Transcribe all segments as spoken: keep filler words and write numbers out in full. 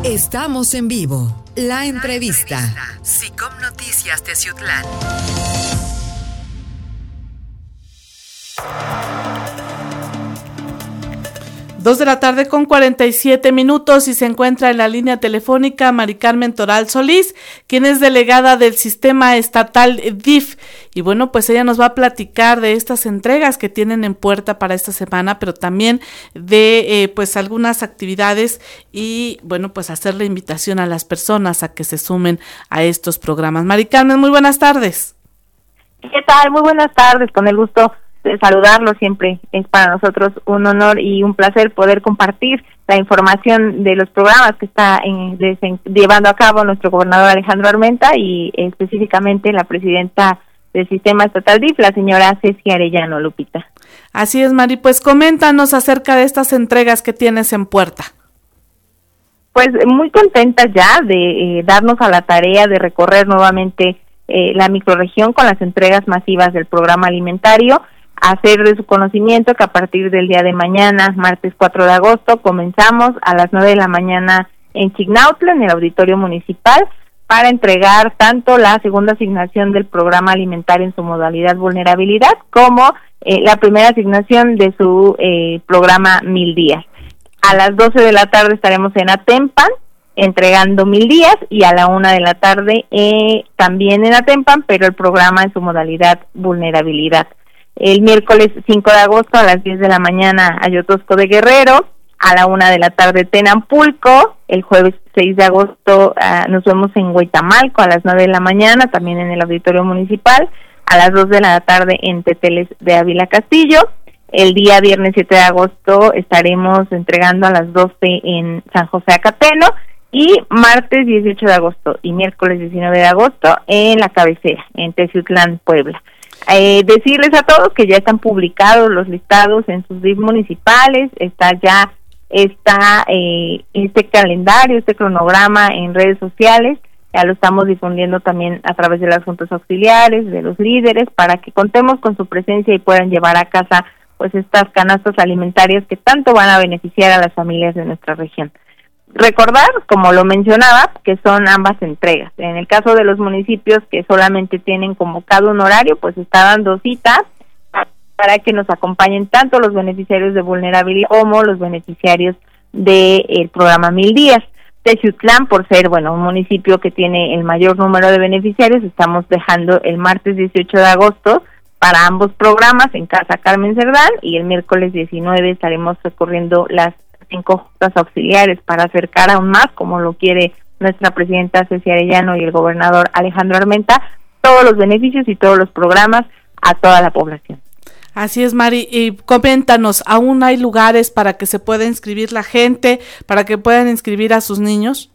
Estamos en vivo. La entrevista. SICOM Noticias Teciutlán. Dos de la tarde con cuarenta y siete minutos y se encuentra en la línea telefónica Mari Carmen Toral Solís, quien es delegada del Sistema Estatal D I F. Y bueno, pues ella nos va a platicar de estas entregas que tienen en puerta para esta semana, pero también de eh, pues algunas actividades y bueno, pues hacer la invitación a las personas a que se sumen a estos programas. Mari Carmen, muy buenas tardes. ¿Qué tal? Muy buenas tardes, con el gusto de saludarlo. Siempre es para nosotros un honor y un placer poder compartir la información de los programas que está en, de, llevando a cabo nuestro gobernador Alejandro Armenta y específicamente la presidenta del Sistema Estatal D I F, la señora Ceci Arellano, Lupita. Así es, Mari, pues coméntanos acerca de estas entregas que tienes en puerta. Pues muy contentas ya de eh, darnos a la tarea de recorrer nuevamente eh, la microrregión con las entregas masivas del programa alimentario. Hacer de su conocimiento que a partir del día de mañana, martes cuatro de agosto, comenzamos a las nueve de la mañana en Chignautla, en el auditorio municipal, para entregar tanto la segunda asignación del programa alimentario en su modalidad vulnerabilidad, como eh, la primera asignación de su eh, programa Mil Días. A las doce de la tarde estaremos en Atempan, entregando Mil Días, y a la una de la tarde eh, también en Atempan, pero el programa en su modalidad vulnerabilidad. El miércoles cinco de agosto a las diez de la mañana Ayotosco de Guerrero, a la una de la tarde Tenampulco, el jueves seis de agosto uh, nos vemos en Huitamalco a las nueve de la mañana, también en el auditorio municipal, a las dos de la tarde en Teteles de Ávila Castillo. El día viernes siete de agosto estaremos entregando a las doce en San José Acateno, y martes dieciocho de agosto y miércoles diecinueve de agosto en la cabecera, en Teciutlán, Puebla. Eh, decirles a todos que ya están publicados los listados en sus D I F municipales, está ya está eh, este calendario, este cronograma en redes sociales, ya lo estamos difundiendo también a través de las juntas auxiliares, de los líderes, para que contemos con su presencia y puedan llevar a casa pues estas canastas alimentarias que tanto van a beneficiar a las familias de nuestra región. Recordar, como lo mencionaba, que son ambas entregas. En el caso de los municipios que solamente tienen convocado un horario, pues está dando cita para que nos acompañen tanto los beneficiarios de vulnerabilidad como los beneficiarios del programa Mil Días. Teciutlán, por ser, bueno, un municipio que tiene el mayor número de beneficiarios, estamos dejando el martes dieciocho de agosto para ambos programas en Casa Carmen Cerdán, y el miércoles diecinueve estaremos recorriendo las cinco juntas auxiliares para acercar aún más, como lo quiere nuestra presidenta Ceci Arellano y el gobernador Alejandro Armenta, todos los beneficios y todos los programas a toda la población. Así es, Mari, y coméntanos, ¿aún hay lugares para que se pueda inscribir la gente, para que puedan inscribir a sus niños?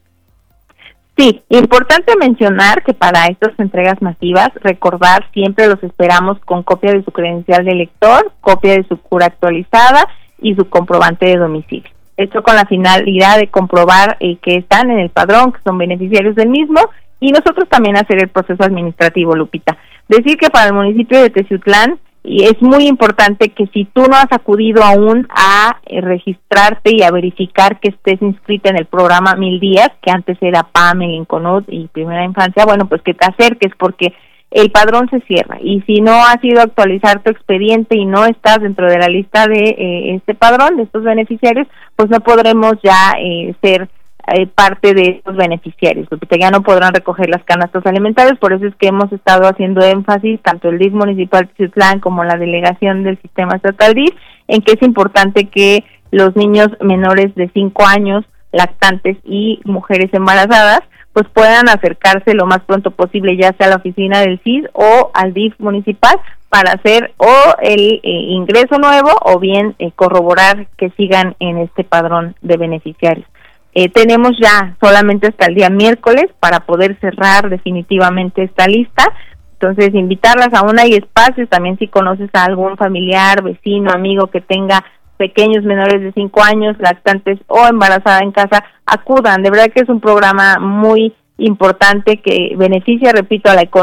Sí, importante mencionar que para estas entregas masivas, recordar, siempre los esperamos con copia de su credencial de lector, copia de su cura actualizada y su comprobante de domicilio. Esto con la finalidad de comprobar eh, que están en el padrón, que son beneficiarios del mismo, y nosotros también hacer el proceso administrativo, Lupita. Decir que para el municipio de Teciutlán y es muy importante que si tú no has acudido aún a eh, registrarte y a verificar que estés inscrita en el programa Mil Días, que antes era P A M, el INCONUT y Primera Infancia, bueno, pues que te acerques, porque el padrón se cierra, y si no has ido a actualizar tu expediente y no estás dentro de la lista de eh, este padrón, de estos beneficiarios, pues no podremos ya eh, ser eh, parte de estos beneficiarios, porque ya no podrán recoger las canastas alimentarias. Por eso es que hemos estado haciendo énfasis, tanto el D I F municipal de Teciutlán como la delegación del Sistema Estatal D I F, en que es importante que los niños menores de cinco años, lactantes y mujeres embarazadas, pues puedan acercarse lo más pronto posible, ya sea a la oficina del C I S o al D I F municipal, para hacer o el eh, ingreso nuevo o bien eh, corroborar que sigan en este padrón de beneficiarios. Eh, tenemos ya solamente hasta el día miércoles para poder cerrar definitivamente esta lista. Entonces, invitarlas, aún hay espacios, también si conoces a algún familiar, vecino, amigo que tenga pequeños menores de cinco años, lactantes o embarazada en casa, acudan. De verdad que es un programa muy importante que beneficia, repito, a la economía